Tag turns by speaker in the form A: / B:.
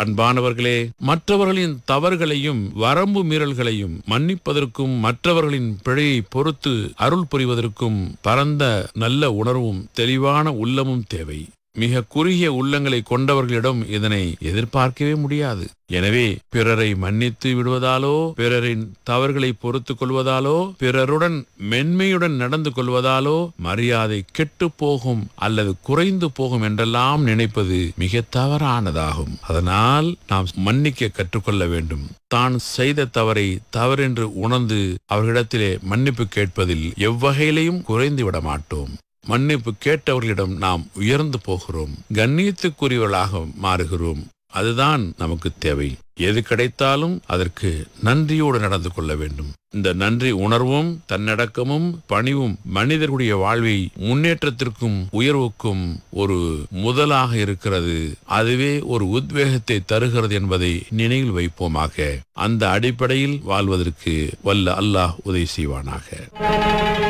A: அன்பானவர்களே, மற்றவர்களின் தவறுகளையும் வரம்பு மீறல்களையும் மன்னிப்பதற்கும் மற்றவர்களின் பிழையை பொறுத்து அருள் புரிவதற்கும் பரந்த நல்ல உணர்வும் தெளிவான உள்ளமும் தேவை. மிக குறுகிய உள்ளங்களை கொண்டவர்களிடம் இதனை எதிர்பார்க்கவே முடியாது. எனவே பிறரை மன்னித்து விடுவதாலோ, பிறரின் தவறுகளை பொறுத்து கொள்வதாலோ, பிறருடன் மென்மையுடன் நடந்து கொள்வதாலோ மரியாதை கெட்டு போகும் அல்லது குறைந்து போகும் என்றெல்லாம் நினைப்பது மிக தவறானதாகும். அதனால் நாம் மன்னிக்க கற்றுக்கொள்ள வேண்டும். தான் செய்த தவறை தவறென்று உணர்ந்து அவர்களிடத்திலே மன்னிப்பு கேட்பதில் எவ்வகையிலையும் குறைந்து விட மாட்டோம். மன்னிப்பு கேட்டவர்களிடம் நாம் உயர்ந்து போகிறோம், கண்ணியத்துக்குரியவர்களாக மாறுகிறோம். அதுதான் நமக்கு தேவை. எது கிடைத்தாலும் அதற்கு நன்றியோடு நடந்து கொள்ள வேண்டும். இந்த நன்றி உணர்வும் தன்னடக்கமும் பணிவும் மனிதர்களுடைய வாழ்வை முன்னேற்றத்திற்கும் உயர்வுக்கும் ஒரு முதலாக இருக்கிறது. அதுவே ஒரு உத்வேகத்தை தருகிறது என்பதை நினைவில் வைப்போமாக. அந்த அடிப்படையில் வாழ்வதற்கு வல்ல அல்லாஹ் உதவி செய்வானாக.